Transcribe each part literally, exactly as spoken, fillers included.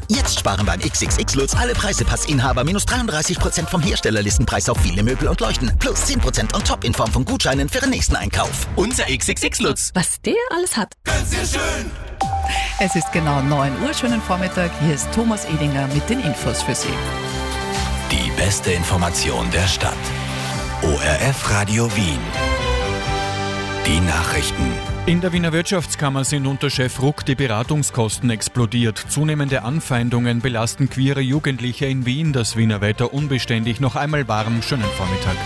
Jetzt sparen beim X X X Lutz alle Preisepassinhaber minus dreiunddreißig Prozent vom Herstellerlistenpreis auf viele Möbel und Leuchten. Plus zehn Prozent on top in Form von Gutscheinen für den nächsten Einkauf. Unser X X X Lutz. Was der alles hat. Ganz sehr schön. Es ist genau neun Uhr. Schönen Vormittag. Hier ist Thomas Edinger mit den Infos für Sie. Die beste Information der Stadt. O R F Radio Wien. Die Nachrichten. In der Wiener Wirtschaftskammer sind unter Chef Ruck die Beratungskosten explodiert. Zunehmende Anfeindungen belasten queere Jugendliche in Wien. Das Wiener Wetter unbeständig. Noch einmal warm. Schönen Vormittag.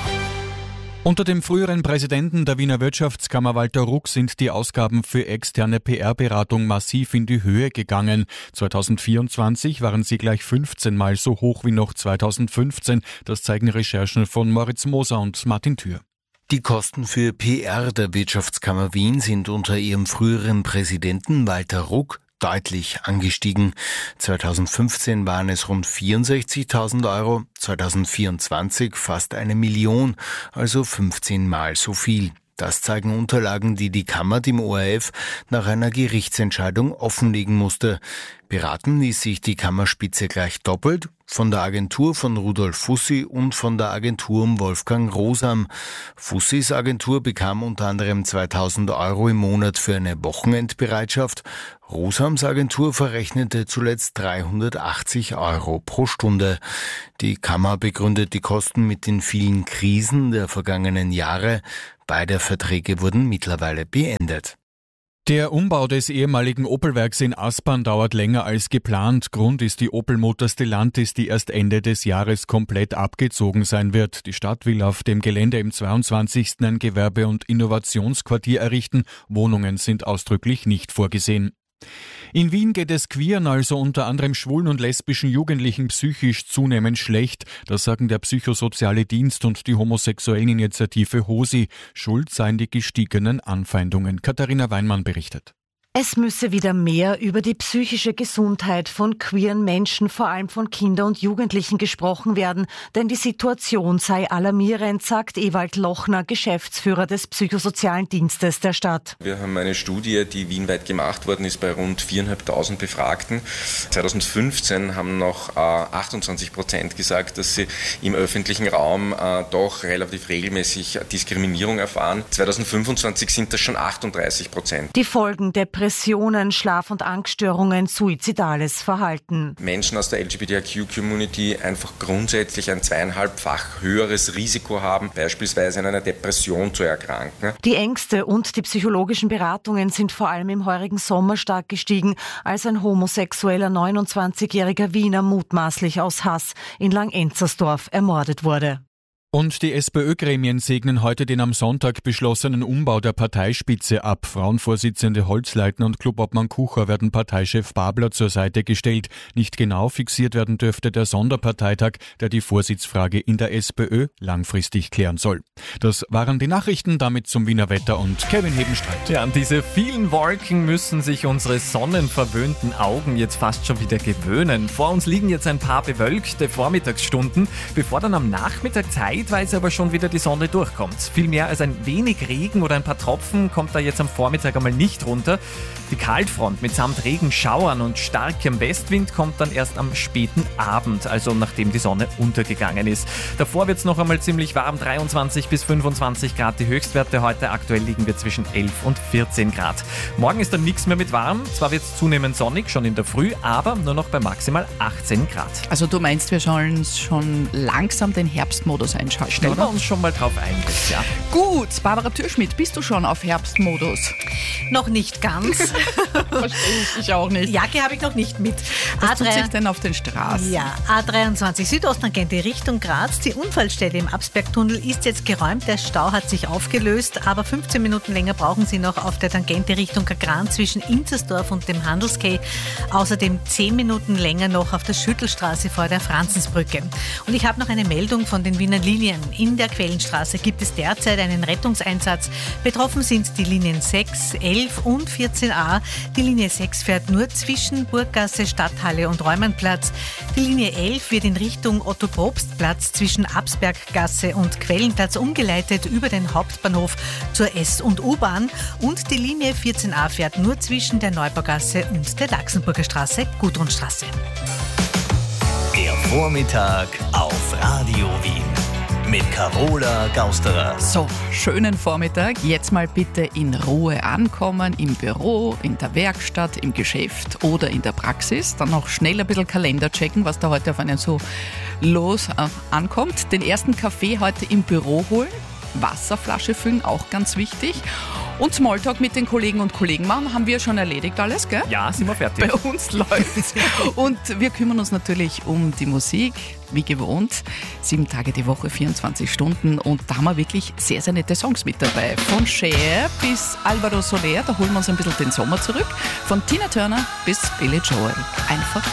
Unter dem früheren Präsidenten der Wiener Wirtschaftskammer Walter Ruck sind die Ausgaben für externe P R-Beratung massiv in die Höhe gegangen. zweitausendvierundzwanzig waren sie gleich fünfzehn Mal so hoch wie noch zweitausendfünfzehn. Das zeigen Recherchen von Moritz Moser und Martin Thür. Die Kosten für P R der Wirtschaftskammer Wien sind unter ihrem früheren Präsidenten Walter Ruck deutlich angestiegen. zweitausendfünfzehn waren es rund vierundsechzigtausend Euro, zweitausendvierundzwanzig fast eine Million, also fünfzehn Mal so viel. Das zeigen Unterlagen, die die Kammer dem O R F nach einer Gerichtsentscheidung offenlegen musste. Beraten ließ sich die Kammerspitze gleich doppelt, von der Agentur von Rudolf Fussi und von der Agentur um Wolfgang Rosam. Fussis Agentur bekam unter anderem zweitausend Euro im Monat für eine Wochenendbereitschaft. Rosams Agentur verrechnete zuletzt dreihundertachtzig Euro pro Stunde. Die Kammer begründet die Kosten mit den vielen Krisen der vergangenen Jahre. Beide Verträge wurden mittlerweile beendet. Der Umbau des ehemaligen Opel-Werks in Aspern dauert länger als geplant. Grund ist die Opel-Mutter Stellantis, die erst Ende des Jahres komplett abgezogen sein wird. Die Stadt will auf dem Gelände im zweiundzwanzigsten ein Gewerbe- und Innovationsquartier errichten. Wohnungen sind ausdrücklich nicht vorgesehen. In Wien geht es queeren, also unter anderem schwulen und lesbischen Jugendlichen, psychisch zunehmend schlecht. Das sagen der Psychosoziale Dienst und die Homosexuelleninitiative HOSI. Schuld seien die gestiegenen Anfeindungen. Katharina Weinmann berichtet. Es müsse wieder mehr über die psychische Gesundheit von queeren Menschen, vor allem von Kindern und Jugendlichen, gesprochen werden, denn die Situation sei alarmierend, sagt Ewald Lochner, Geschäftsführer des Psychosozialen Dienstes der Stadt. Wir haben eine Studie, die wienweit gemacht worden ist bei rund viertausendfünfhundert Befragten. zweitausendfünfzehn haben noch äh, achtundzwanzig Prozent gesagt, dass sie im öffentlichen Raum äh, doch relativ regelmäßig Diskriminierung erfahren. zweitausendfünfundzwanzig sind das schon achtunddreißig Prozent. Die Folgen der Depressionen, Schlaf- und Angststörungen, suizidales Verhalten. Menschen aus der L G B T I Q-Community einfach grundsätzlich ein zweieinhalbfach höheres Risiko haben, beispielsweise an einer Depression zu erkranken. Die Ängste und die psychologischen Beratungen sind vor allem im heurigen Sommer stark gestiegen, als ein homosexueller neunundzwanzigjähriger Wiener mutmaßlich aus Hass in Langenzersdorf ermordet wurde. Und die SPÖ-Gremien segnen heute den am Sonntag beschlossenen Umbau der Parteispitze ab. Frauenvorsitzende Holzleitner und Clubobmann Kucher werden Parteichef Babler zur Seite gestellt. Nicht genau fixiert werden dürfte der Sonderparteitag, der die Vorsitzfrage in der SPÖ langfristig klären soll. Das waren die Nachrichten, damit zum Wiener Wetter und Kevin Hebenstreit. Ja, an diese vielen Wolken müssen sich unsere sonnenverwöhnten Augen jetzt fast schon wieder gewöhnen. Vor uns liegen jetzt ein paar bewölkte Vormittagsstunden, bevor dann am Nachmittag Zeit zeitweise aber schon wieder die Sonne durchkommt. Viel mehr als ein wenig Regen oder ein paar Tropfen kommt da jetzt am Vormittag einmal nicht runter. Die Kaltfront mitsamt Regenschauern und starkem Westwind kommt dann erst am späten Abend, also nachdem die Sonne untergegangen ist. Davor wird es noch einmal ziemlich warm, dreiundzwanzig bis fünfundzwanzig Grad die Höchstwerte heute. Aktuell liegen wir zwischen elf und vierzehn Grad. Morgen ist dann nichts mehr mit warm. Zwar wird es zunehmend sonnig, schon in der Früh, aber nur noch bei maximal achtzehn Grad. Also du meinst, wir sollen schon langsam den Herbstmodus einschalten, Stellen oder? wir uns schon mal drauf ein. Ja. Gut, Barbara Türschmidt, bist du schon auf Herbstmodus? Noch nicht ganz. Verstehe ich auch nicht. Jacke habe ich noch nicht mit. Was A drei, tut sich denn auf den Straßen? Ja, A dreiundzwanzig Südosttangente Richtung Graz. Die Unfallstelle im Absbergtunnel ist jetzt geräumt. Der Stau hat sich aufgelöst, aber fünfzehn Minuten länger brauchen Sie noch auf der Tangente Richtung Kagran zwischen Inzersdorf und dem Handelskay. Außerdem zehn Minuten länger noch auf der Schüttelstraße vor der Franzensbrücke. Und ich habe noch eine Meldung von den Wiener Linien Linien. In der Quellenstraße gibt es derzeit einen Rettungseinsatz. Betroffen sind die Linien sechs, elf und vierzehn a. Die Linie sechs fährt nur zwischen Burggasse, Stadthalle und Reumannplatz. Die Linie elf wird in Richtung Otto-Probst-Platz zwischen Absberggasse und Quellenplatz umgeleitet über den Hauptbahnhof zur S- und U-Bahn. Und die Linie vierzehn a fährt nur zwischen der Neubaugasse und der Laxenburger Straße, Gudrunstraße. Der Vormittag auf Radio Wien mit Carola Gausterer. So, schönen Vormittag. Jetzt mal bitte in Ruhe ankommen, im Büro, in der Werkstatt, im Geschäft oder in der Praxis. Dann noch schnell ein bisschen Kalender checken, was da heute auf einen so los äh, ankommt. Den ersten Kaffee heute im Büro holen. Wasserflasche füllen, auch ganz wichtig. Und Smalltalk mit den Kollegen und Kollegen machen, haben wir schon erledigt alles, gell? Ja, sind wir fertig. Bei uns läuft's. Und wir kümmern uns natürlich um die Musik, wie gewohnt. Sieben Tage die Woche, vierundzwanzig Stunden. Und da haben wir wirklich sehr, sehr nette Songs mit dabei. Von Cher bis Alvaro Soler, da holen wir uns ein bisschen den Sommer zurück. Von Tina Turner bis Billy Joel. Einfach